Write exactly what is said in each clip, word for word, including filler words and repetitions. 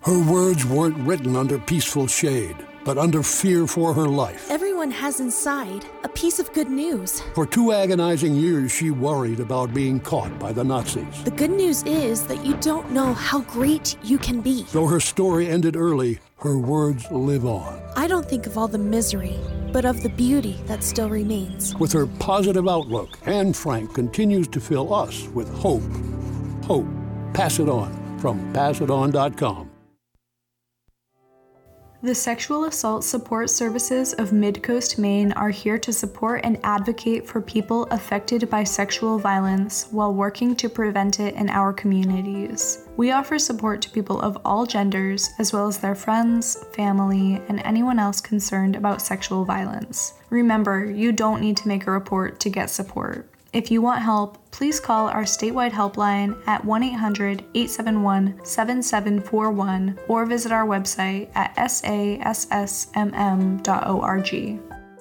Her words weren't written under peaceful shade, but under fear for her life. Everyone has inside a piece of good news. For two agonizing years, she worried about being caught by the Nazis. The good news is that you don't know how great you can be. Though her story ended early, her words live on. I don't think of all the misery, but of the beauty that still remains. With her positive outlook, Anne Frank continues to fill us with hope. Hope. Pass it on from pass it on dot com. The Sexual Assault Support Services of Midcoast, Maine are here to support and advocate for people affected by sexual violence while working to prevent it in our communities. We offer support to people of all genders, as well as their friends, family, and anyone else concerned about sexual violence. Remember, you don't need to make a report to get support. If you want help, please call our statewide helpline at one eight hundred, eight seven one, seven seven four one or visit our website at s a s s m m dot org.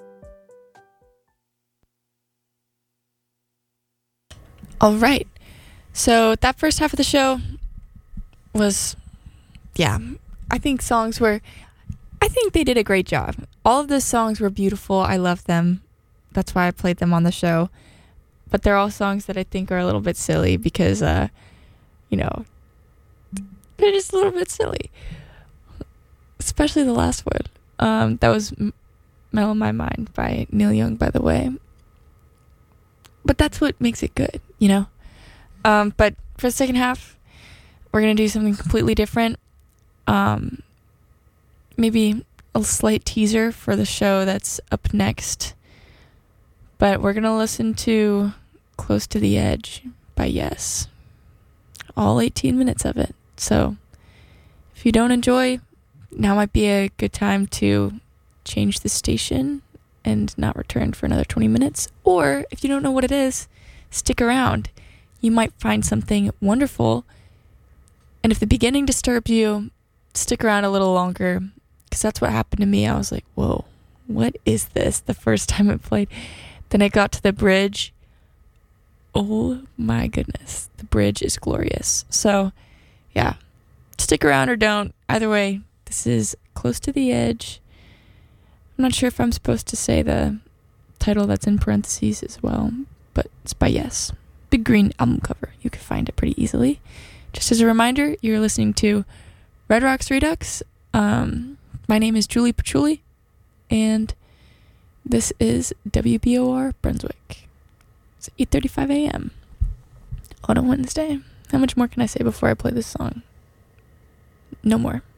All right. So that first half of the show was, yeah, I think songs were, I think they did a great job. All of the songs were beautiful. I love them. That's why I played them on the show. But they're all songs that I think are a little bit silly because, uh, you know, they're just a little bit silly. Especially the last one. Um, that was Mellow My Mind by Neil Young, by the way. But that's what makes it good, you know? Um, but for the second half, we're going to do something completely different. Um, maybe a slight teaser for the show that's up next. But we're going to listen to Close to the Edge by Yes. All eighteen minutes of it. So if you don't enjoy, now might be a good time to change the station and not return for another twenty minutes. Or if you don't know what it is, stick around. You might find something wonderful. And if the beginning disturbs you, stick around a little longer. Because that's what happened to me. I was like, whoa, what is this? The first time it played. Then I got to the bridge. Oh my goodness. The bridge is glorious. So, yeah. Stick around or don't. Either way, this is Close to the Edge. I'm not sure if I'm supposed to say the title that's in parentheses as well. But it's by Yes. Big green album cover. You can find it pretty easily. Just as a reminder, you're listening to Red Rocks Redux. Um, my name is Julie Patchouli. And this is W B O R Brunswick. It's eight thirty-five a.m. on a Wednesday. How much more can I say before I play this song? No more.